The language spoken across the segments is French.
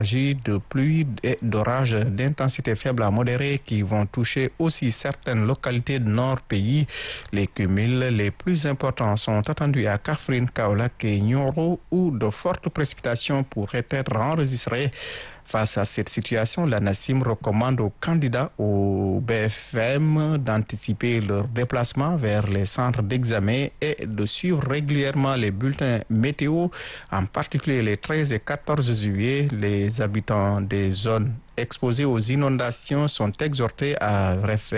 de pluie et d'orages d'intensité faible à modérée qui vont toucher aussi certaines localités du nord pays. Les cumuls les plus importants sont attendus à Kaffrine, Kaolack et Nioro où de fortes précipitations pourraient être enregistrées. Face à cette situation, l'ANACIM recommande aux candidats au BFM d'anticiper leur déplacement vers les centres d'examen et de suivre régulièrement les bulletins météo, en particulier les 13 et 14 juillet. Les habitants des zones exposés aux inondations sont exhortés à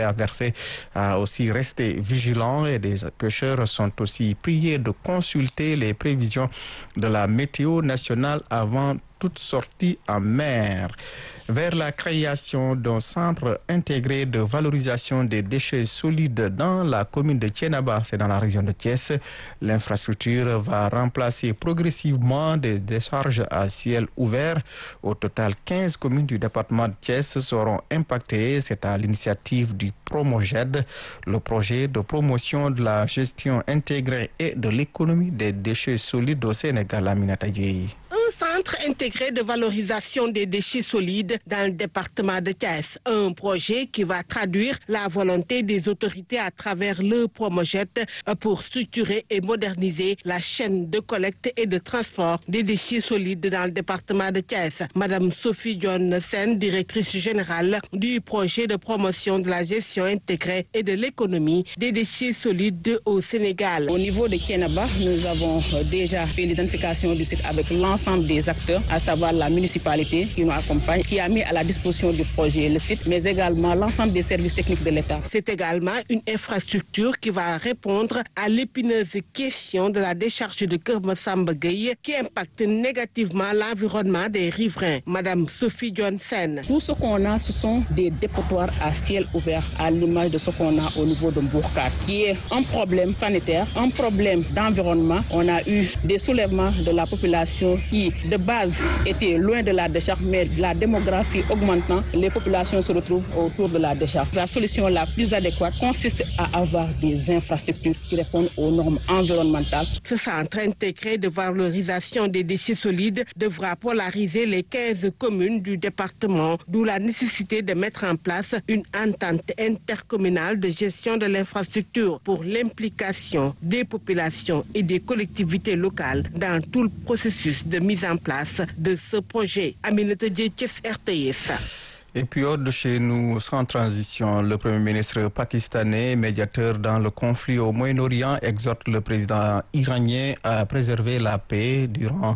aussi rester vigilants et les pêcheurs sont aussi priés de consulter les prévisions de la météo nationale avant toute sortie en mer. Vers la création d'un centre intégré de valorisation des déchets solides dans la commune de Thiénaba, c'est dans la région de Thiès. L'infrastructure va remplacer progressivement des décharges à ciel ouvert. Au total, 15 communes du département de Thiès seront impactées. C'est à l'initiative du Promoged, le projet de promotion de la gestion intégrée et de l'économie des déchets solides au Sénégal. Aminata Dieye. Centre intégré de valorisation des déchets solides dans le département de Thiès. Un projet qui va traduire la volonté des autorités à travers le Promoged pour structurer et moderniser la chaîne de collecte et de transport des déchets solides dans le département de Thiès. Madame Sophie Dione Sen, directrice générale du projet de promotion de la gestion intégrée et de l'économie des déchets solides au Sénégal. Au niveau de Thiénaba, nous avons déjà fait l'identification du site avec l'ensemble des acteurs, à savoir la municipalité qui nous accompagne, qui a mis à la disposition du projet le site, mais également l'ensemble des services techniques de l'État. C'est également une infrastructure qui va répondre à l'épineuse question de la décharge de Keur Massamba Gueye qui impacte négativement l'environnement des riverains. Madame Sophie Dione Sen. Tout ce qu'on a, ce sont des dépotoirs à ciel ouvert, à l'image de ce qu'on a au niveau de Mbourkat, qui est un problème sanitaire, un problème d'environnement. On a eu des soulèvements de la population qui, de base, était loin de la décharge, mais la démographie augmentant, les populations se retrouvent autour de la décharge. La solution la plus adéquate consiste à avoir des infrastructures qui répondent aux normes environnementales. Ce centre intégré de valorisation des déchets solides devra polariser les 15 communes du département, d'où la nécessité de mettre en place une entente intercommunale de gestion de l'infrastructure pour l'implication des populations et des collectivités locales dans tout le processus de mise en place de ce projet. Aminata Dieye, RTS. Et puis hors de chez nous, sans transition, le Premier ministre pakistanais, médiateur dans le conflit au Moyen-Orient, exhorte le président iranien à préserver la paix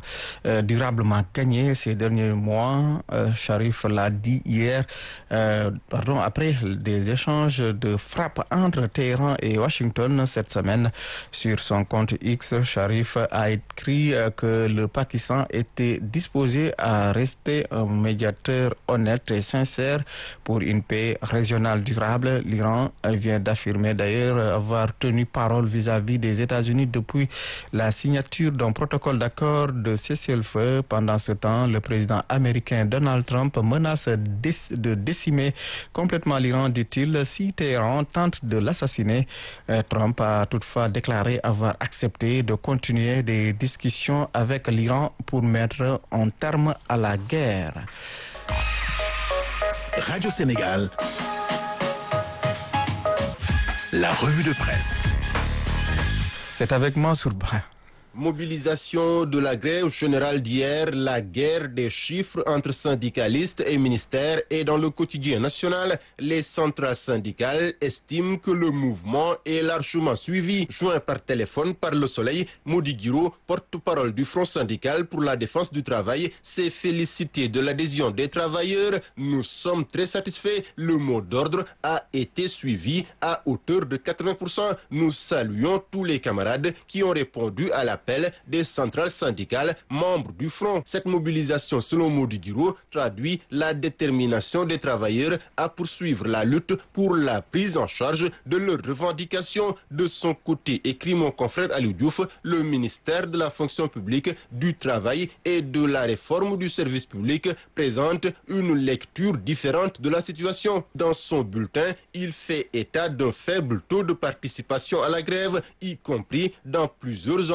durablement gagnée ces derniers mois. Sharif l'a dit hier, après des échanges de frappes entre Téhéran et Washington cette semaine. Sur son compte X, Sharif a écrit que le Pakistan était disposé à rester un médiateur honnête et sincère pour une paix régionale durable. L'Iran vient d'affirmer d'ailleurs avoir tenu parole vis-à-vis des États-Unis depuis la signature d'un protocole d'accord de cessez-le-feu. Pendant ce temps, le président américain Donald Trump menace de décimer complètement l'Iran, dit-il, si Téhéran tente de l'assassiner. Trump a toutefois déclaré avoir accepté de continuer des discussions avec l'Iran pour mettre un terme à la guerre. Radio Sénégal, la revue de presse. C'est avec Mansour Ba. Mobilisation de la grève générale d'hier, la guerre des chiffres entre syndicalistes et ministères et dans le quotidien national, les centrales syndicales estiment que le mouvement est largement suivi. Joint par téléphone par Le Soleil, Mody Guiro, porte-parole du Front syndical pour la défense du travail, s'est félicité de l'adhésion des travailleurs. Nous sommes très satisfaits. Le mot d'ordre a été suivi à hauteur de 80%. Nous saluons tous les camarades qui ont répondu à l'appel des centrales syndicales membres du Front. Cette mobilisation, selon Mody Guiro, traduit la détermination des travailleurs à poursuivre la lutte pour la prise en charge de leurs revendications. De son côté, écrit mon confrère Aliou Diouf, le ministère de la fonction publique, du travail et de la réforme du service public présente une lecture différente de la situation. Dans son bulletin, il fait état d'un faible taux de participation à la grève, y compris dans plusieurs entreprises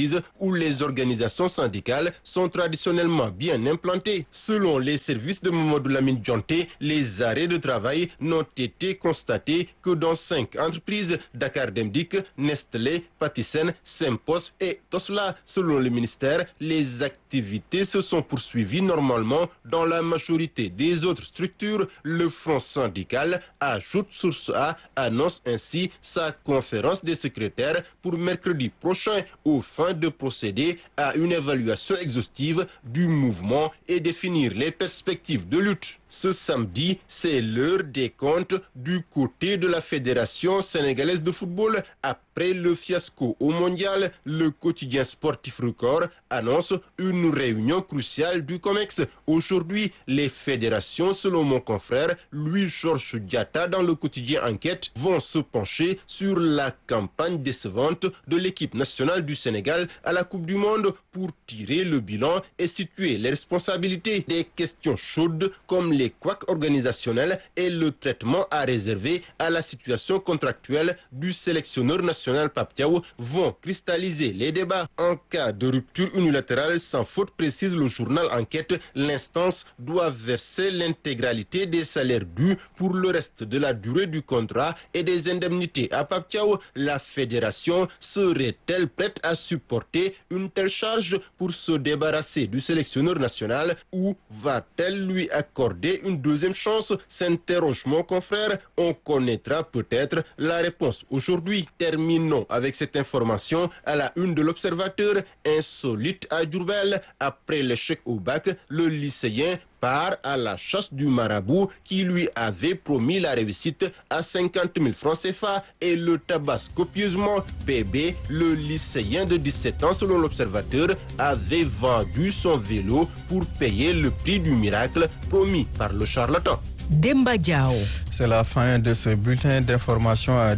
entreprises où les organisations syndicales sont traditionnellement bien implantées. Selon les services de Mamadou Lamine Dianté, les arrêts de travail n'ont été constatés que dans 5 entreprises: Dakar Demdik, Nestlé, Patisen, Sempos et Tosla. Selon le ministère, les activités se sont poursuivies normalement dans la majorité des autres structures. Le front syndical, ajoute Source A, annonce ainsi sa conférence des secrétaires pour mercredi prochain aux fins de procéder à une évaluation exhaustive du mouvement et définir les perspectives de lutte. Ce samedi, c'est l'heure des comptes du côté de la Fédération sénégalaise de football. Après le fiasco au mondial, le quotidien sportif Record annonce une réunion cruciale du COMEX. Aujourd'hui, les fédérations, selon mon confrère Louis-Georges Diatta dans le quotidien Enquête, vont se pencher sur la campagne décevante de l'équipe nationale du Sénégal à la Coupe du Monde pour tirer le bilan et situer les responsabilités. Des questions chaudes comme les couacs organisationnels et le traitement à réserver à la situation contractuelle du sélectionneur national Pape Thiaw vont cristalliser les débats. En cas de rupture unilatérale sans faute, précise le journal Enquête, l'instance doit verser l'intégralité des salaires dus pour le reste de la durée du contrat et des indemnités à Pape Thiaw. La fédération serait-elle prête à supporter une telle charge pour se débarrasser du sélectionneur national ou va-t-elle lui accorder une deuxième chance, s'interroge mon confrère. On connaîtra peut-être la réponse aujourd'hui. Terminons avec cette information à la une de l'Observateur. Insolite à Diourbel, après l'échec au bac, le lycéen part à la chasse du marabout qui lui avait promis la réussite à 50 000 francs CFA et le tabasse copieusement. Bébé, le lycéen de 17 ans selon l'Observateur, avait vendu son vélo pour payer le prix du miracle promis par le charlatan. Demba Diao. C'est la fin de ce bulletin d'information à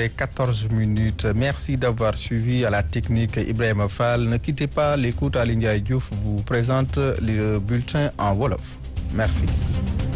10h14. Merci d'avoir suivi. À la technique Ibrahim Fall. Ne quittez pas, l'écoute à Lindia Diouf vous présente le bulletin en Wolof. Merci.